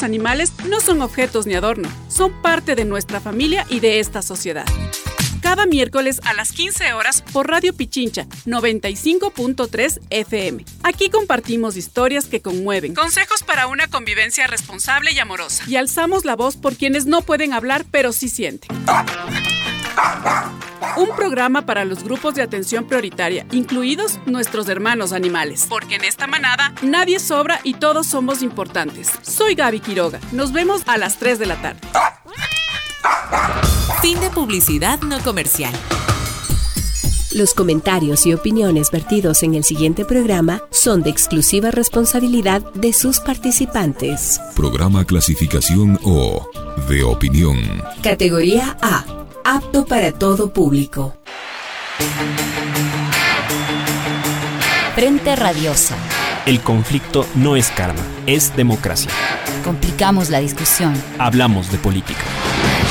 los animales no son objetos ni adorno, son parte de nuestra familia y de esta sociedad. Cada miércoles a las 15 horas por Radio Pichincha 95.3 FM. Aquí compartimos historias que conmueven, consejos para una convivencia responsable y amorosa. Y alzamos la voz por quienes no pueden hablar pero sí sienten. Un programa para los grupos de atención prioritaria, incluidos nuestros hermanos animales. Porque en esta manada nadie sobra y todos somos importantes. Soy Gaby Quiroga. Nos vemos a las 3 de la tarde. Fin de publicidad no comercial. Los comentarios y opiniones vertidos en el siguiente programa son de exclusiva responsabilidad de sus participantes. Programa clasificación O, de opinión. Categoría A, apto para todo público. Frente Radiosa. El conflicto no es karma, es democracia. Complicamos la discusión. Hablamos de política.